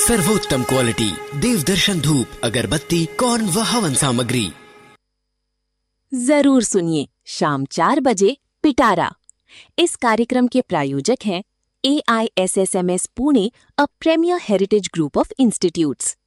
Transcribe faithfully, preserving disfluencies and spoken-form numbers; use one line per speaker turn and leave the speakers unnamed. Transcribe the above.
सर्वोत्तम क्वालिटी देवदर्शन धूप, अगरबत्ती, कॉर्न व हवन सामग्री।
जरूर सुनिए शाम चार बजे पिटारा। इस कार्यक्रम के प्रायोजक हैं ए I S S M S Pune, a premiere heritage group of institutes.